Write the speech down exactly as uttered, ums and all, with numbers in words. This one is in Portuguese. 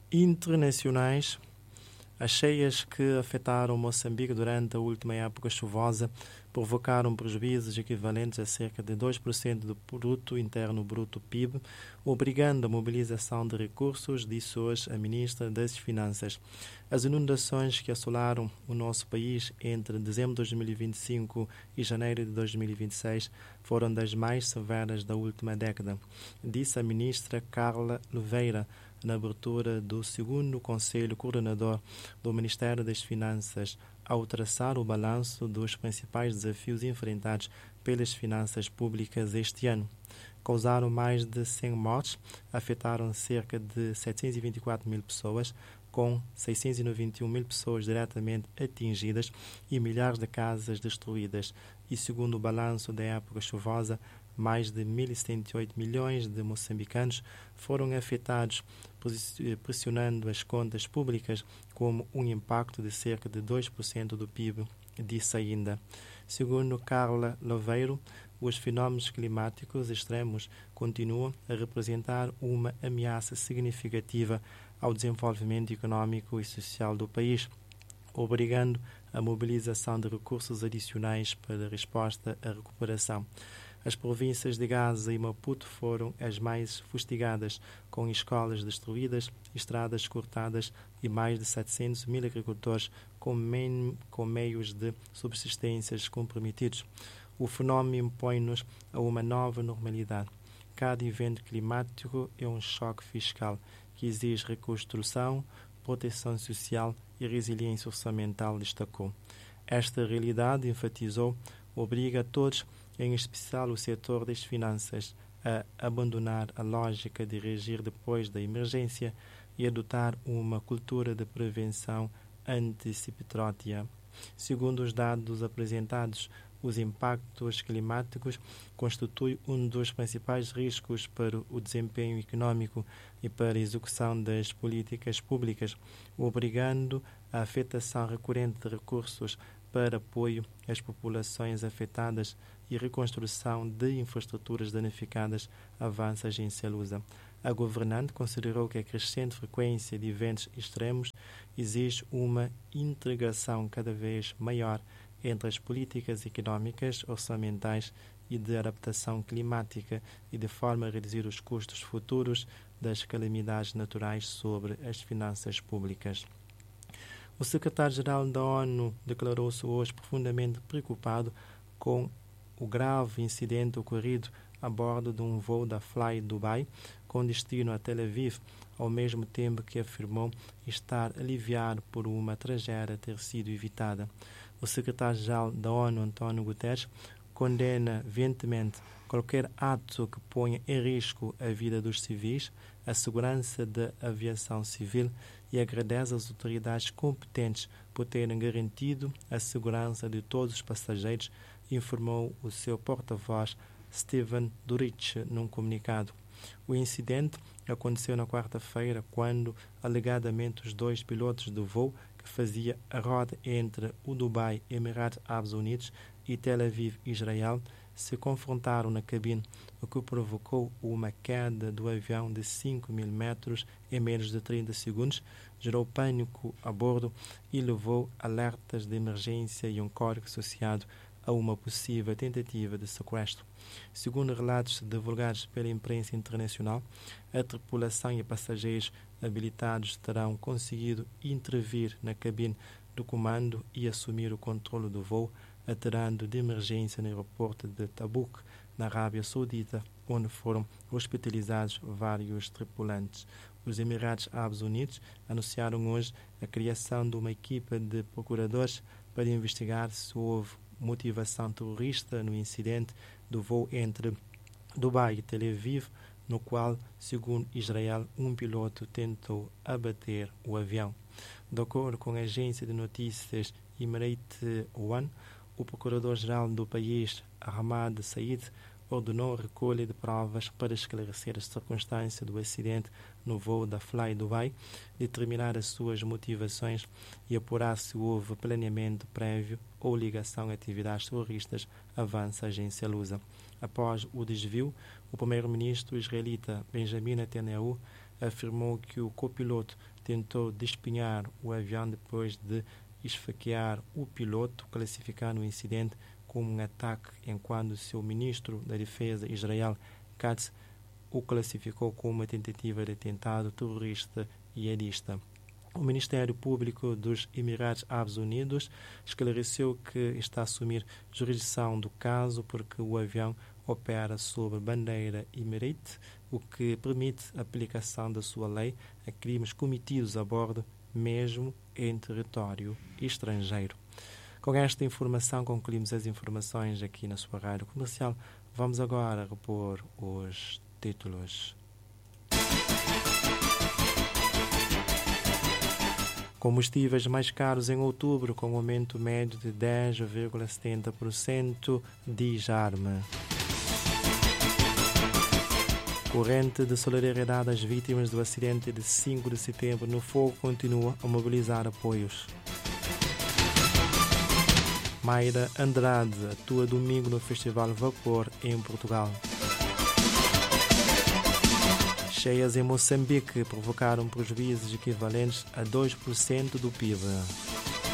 internacionais, as cheias que afetaram Moçambique durante a última época chuvosa provocaram prejuízos equivalentes a cerca de dois por cento do produto interno bruto P I B, obrigando a mobilização de recursos, disse hoje a ministra das Finanças. As inundações que assolaram o nosso país entre dezembro de dois mil e vinte e cinco e janeiro de dois mil e vinte e seis foram das mais severas da última década, disse a ministra Carla Louveira, na abertura do segundo Conselho Coordenador do Ministério das Finanças, ao traçar o balanço dos principais desafios enfrentados pelas finanças públicas este ano. Causaram mais de cem mortes, afetaram cerca de setecentos e vinte e quatro mil pessoas, com seiscentos e noventa e um mil pessoas diretamente atingidas e milhares de casas destruídas. E segundo o balanço da época chuvosa, mais de mil e setenta e oito milhões de moçambicanos foram afetados, pressionando as contas públicas como um impacto de cerca de dois por cento do P I B, disse ainda. Segundo Carla Louveiro, os fenómenos climáticos extremos continuam a representar uma ameaça significativa ao desenvolvimento econômico e social do país, obrigando a mobilização de recursos adicionais para a resposta à recuperação. As províncias de Gaza e Maputo foram as mais fustigadas, com escolas destruídas, estradas cortadas e mais de setecentos mil agricultores com, men- com meios de subsistência comprometidos. O fenómeno impõe-nos a uma nova normalidade. Cada evento climático é um choque fiscal que exige reconstrução, proteção social e resiliência orçamental, destacou. Esta realidade, enfatizou, obriga a todos, em especial o setor das finanças, a abandonar a lógica de reagir depois da emergência e adotar uma cultura de prevenção antecipitrória. Segundo os dados apresentados, os impactos climáticos constituem um dos principais riscos para o desempenho econômico e para a execução das políticas públicas, obrigando a afetação recorrente de recursos para apoio às populações afetadas e reconstrução de infraestruturas danificadas, avança a agência Lusa. A governante considerou que a crescente frequência de eventos extremos exige uma integração cada vez maior entre as políticas económicas, orçamentais e de adaptação climática e de forma a reduzir os custos futuros das calamidades naturais sobre as finanças públicas. O secretário-geral da ONU declarou-se hoje profundamente preocupado com o grave incidente ocorrido a bordo de um voo da Fly Dubai com destino a Tel Aviv, ao mesmo tempo que afirmou estar aliviado por uma tragédia ter sido evitada. O secretário-geral da ONU, António Guterres, condena veementemente qualquer ato que ponha em risco a vida dos civis, a segurança da aviação civil e agradece às autoridades competentes por terem garantido a segurança de todos os passageiros, informou o seu porta-voz Steven Dujarric num comunicado. O incidente aconteceu na quarta-feira, quando, alegadamente, os dois pilotos do voo que fazia a rota entre o Dubai, Emirados Árabes Unidos, e Tel Aviv, Israel, se confrontaram na cabine, o que provocou uma queda do avião de cinco mil metros em menos de trinta segundos, gerou pânico a bordo e levou alertas de emergência e um código associado a uma possível tentativa de sequestro. Segundo relatos divulgados pela imprensa internacional, a tripulação e passageiros habilitados terão conseguido intervir na cabine do comando e assumir o controle do voo, aterrando de emergência no aeroporto de Tabuk, na Arábia Saudita, onde foram hospitalizados vários tripulantes. Os Emirados Árabes Unidos anunciaram hoje a criação de uma equipa de procuradores para investigar se houve motivação terrorista no incidente do voo entre Dubai e Tel Aviv, no qual, segundo Israel, um piloto tentou abater o avião. De acordo com a agência de notícias Emirate One, o procurador-geral do país, Ahmad Said, ordenou a recolha de provas para esclarecer as circunstâncias do acidente no voo da Fly Dubai, determinar as suas motivações e apurar se houve planeamento prévio ou ligação a atividades terroristas, avança a agência Lusa. Após o desvio, o primeiro-ministro israelita Benjamin Netanyahu afirmou que o copiloto tentou despenhar o avião depois de esfaquear o piloto, classificando o incidente como um ataque, enquanto seu ministro da Defesa, Israel Katz, o classificou como uma tentativa de atentado terrorista jihadista. O Ministério Público dos Emirados Árabes Unidos esclareceu que está a assumir jurisdição do caso porque o avião opera sob bandeira emirite, o que permite a aplicação da sua lei a crimes cometidos a bordo, mesmo em território estrangeiro. Com esta informação, concluímos as informações aqui na sua rádio comercial. Vamos agora repor os títulos. Combustíveis mais caros em outubro, com um aumento médio de dez vírgula setenta por cento, diz a Arma. Corrente de solidariedade às vítimas do acidente de cinco de setembro no Fogo continua a mobilizar apoios. Mayra Andrade atua domingo no Festival Vapor em Portugal. Cheias em Moçambique provocaram prejuízos equivalentes a dois por cento do P I B.